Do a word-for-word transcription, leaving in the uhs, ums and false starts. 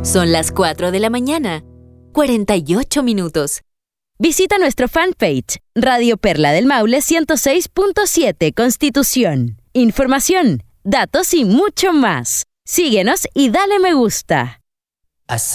Son las cuatro de la mañana, cuarenta y ocho minutos. Visita nuestro fanpage, Radio Perla del Maule ciento seis punto siete Constitución. Información, datos y mucho más. Síguenos y dale me gusta.